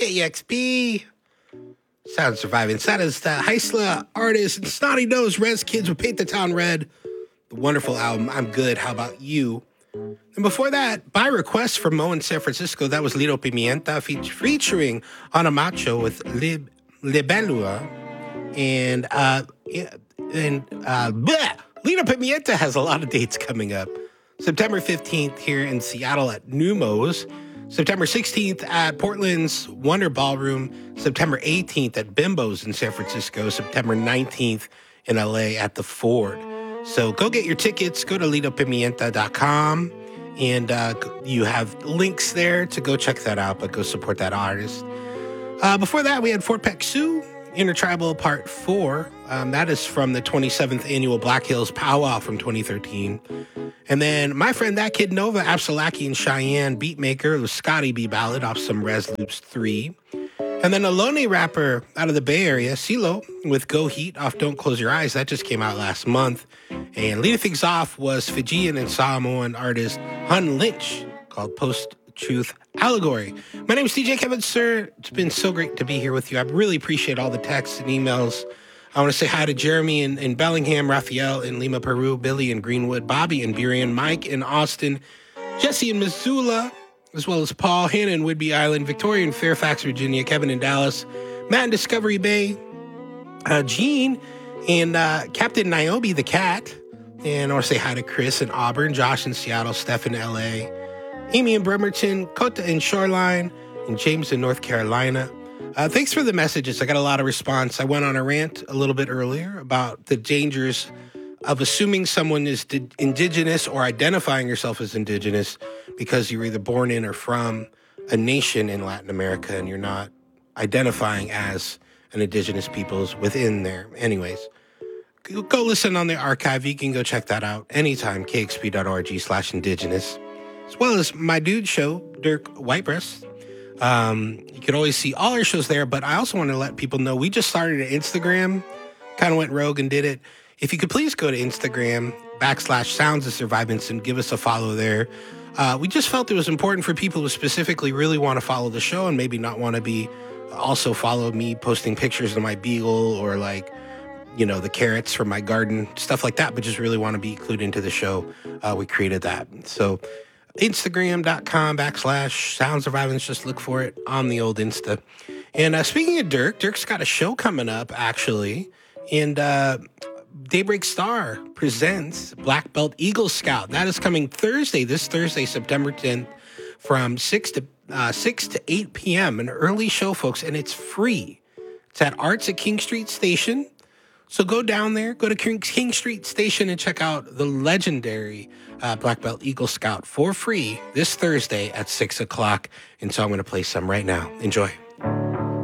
KEXP. Sound Surviving. That is the Heisla artist and Snotty Nose Res Kids with Paint the Town Red. The wonderful album, I'm Good, How About You? And before that, by request from Mo in San Francisco, that was Lito Pimienta featuring Ana Macho with Libelua. And Lito Pimienta has a lot of dates coming up. September 15th here in Seattle at Numos. September 16th at Portland's Wonder Ballroom. September 18th at Bimbo's in San Francisco. September 19th in LA at the Ford. So go get your tickets. Go to litopimienta.com. And you have links there to go check that out, but go support that artist. Before that, we had Fort Peck Sioux, Intertribal Part 4. That is from the 27th Annual Black Hills Powwow from 2013. And then my friend That Kid Nova, Absalaki and Cheyenne Beatmaker, it was Scotty B Ballad off some Res Loops 3. And then a Lone rapper out of the Bay Area, CeeLo, with Go Heat off Don't Close Your Eyes. That just came out last month. And leading things off was Fijian and Samoan artist Hun Lynch called Post-Truth Allegory. My name is DJ Kevin Sir. It's been so great to be here with you. I really appreciate all the texts and emails. I want to say hi to Jeremy in Bellingham, Raphael in Lima, Peru, Billy in Greenwood, Bobby in Burien, Mike in Austin, Jesse in Missoula, as well as Paul, Hannah in Whidbey Island, Victoria in Fairfax, Virginia, Kevin in Dallas, Matt in Discovery Bay, Gene and Captain Niobe the Cat. And I want to say hi to Chris in Auburn, Josh in Seattle, Steph in LA, Amy in Bremerton, Kota in Shoreline, and James in North Carolina. Thanks for the messages. I got a lot of response. I went on a rant a little bit earlier about the dangers of assuming someone is indigenous or identifying yourself as indigenous because you're either born in or from a nation in Latin America and you're not identifying as an indigenous peoples within there. Anyways, go listen on the archive. You can go check that out anytime, kexp.org/indigenous, as well as my dude show, Dirk Whitebreast. You can always see all our shows there, but I also want to let people know we just started an Instagram, kind of went rogue and did it. If you could please go to Instagram /Sounds of Survivance and give us a follow there. We just felt it was important for people who specifically really want to follow the show and maybe not want to be also follow me posting pictures of my beagle or the carrots from my garden, stuff like that, but just really want to be included into the show. We created that. So Instagram.com /Sounds of Survivance. Just look for it on the old Insta. And speaking of Dirk's got a show coming up, actually. And Daybreak Star presents Black Belt Eagle Scout. That is coming this Thursday, September 10th, from 6 to 8 p.m. An early show, folks, and it's free. It's at Arts at King Street Station. So go down there, go to King Street Station and check out the legendary Black Belt Eagle Scout for free this Thursday at 6 o'clock. And so I'm going to play some right now. Enjoy.